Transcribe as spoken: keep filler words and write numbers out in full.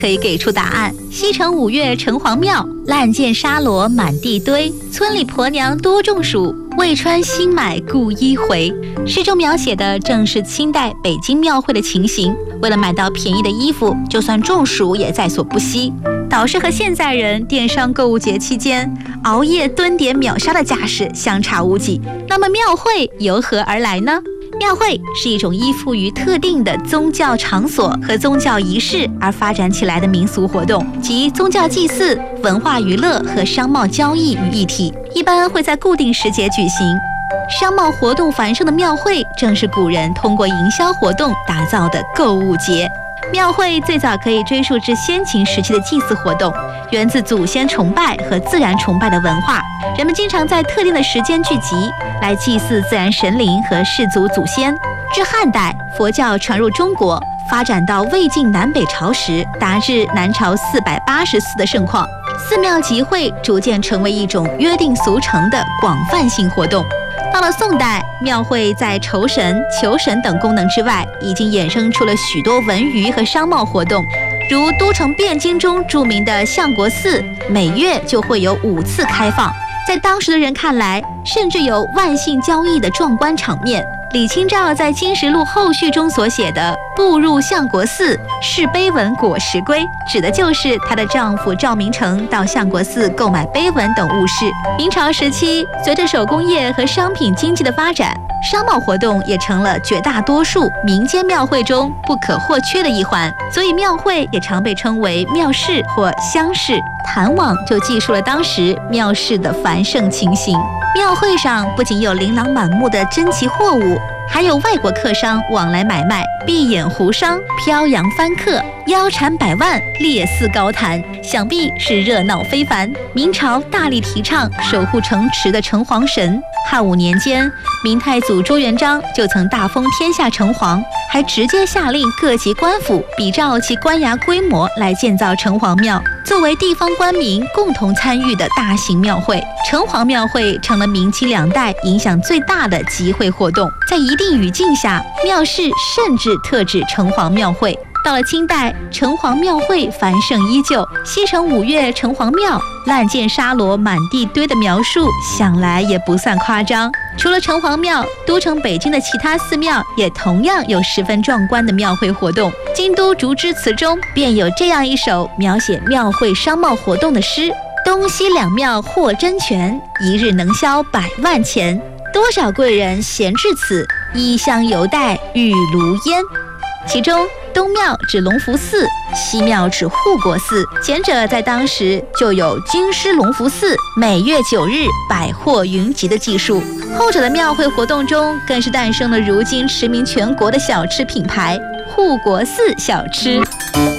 可以给出答案。西城五岳城隍庙，烂件沙罗满地堆，村里婆娘多中暑，未穿新买故衣回。诗中描写的正是清代北京庙会的情形，为了买到便宜的衣服，就算中暑也在所不惜。倒是和现在人电商购物节期间熬夜蹲点秒杀的架势相差无几。那么庙会由何而来呢？庙会是一种依附于特定的宗教场所和宗教仪式而发展起来的民俗活动，集宗教祭祀、文化娱乐和商贸交易于一体，一般会在固定时节举行。商贸活动繁盛的庙会，正是古人通过营销活动打造的购物节。庙会最早可以追溯至先秦时期的祭祀活动，源自祖先崇拜和自然崇拜的文化。人们经常在特定的时间聚集，来祭祀自然神灵和氏族祖先。至汉代，佛教传入中国，发展到魏晋南北朝时，达至南朝四百八十寺的盛况。寺庙集会逐渐成为一种约定俗成的广泛性活动。到了宋代，庙会在酬神、求神等功能之外，已经衍生出了许多文娱和商贸活动，如都城汴京中著名的相国寺，每月就会有五次开放。在当时的人看来，甚至有万姓交易的壮观场面。李清照在《金石录》后序中所写的“步入相国寺，视碑文果实归”，指的就是她的丈夫赵明诚到相国寺购买碑文等物事。明朝时期，随着手工业和商品经济的发展，商贸活动也成了绝大多数民间庙会中不可或缺的一环，所以庙会也常被称为庙市或乡市。谈网就记述了当时庙市的繁盛情形。庙会上不仅有琳琅满目的珍奇货物，还有外国客商往来买卖，闭眼胡商，飘扬翻客，腰缠百万，列肆高谈，想必是热闹非凡。明朝大力提倡守护城池的城隍神，汉武年间，明太祖朱元璋就曾大封天下城隍，还直接下令各级官府比照其官衙规模来建造城隍庙，作为地方官民共同参与的大型庙会。城隍庙会成了明清两代影响最大的集会活动，在一定语境下，庙市甚至特指城隍庙会。到了清代，城隍庙会繁盛依旧，西城五岳城隍庙烂件沙罗满地堆的描述，想来也不算夸张。除了城隍庙，都城北京的其他寺庙也同样有十分壮观的庙会活动。京都竹枝词中便有这样一首描写庙会商贸活动的诗：东西两庙获真全，一日能销百万钱。多少贵人闲至此，衣香犹带玉炉烟。其中东庙指隆福寺，西庙指护国寺，前者在当时就有京师隆福寺每月九日百货云集的技术，后者的庙会活动中更是诞生了如今驰名全国的小吃品牌护国寺小吃。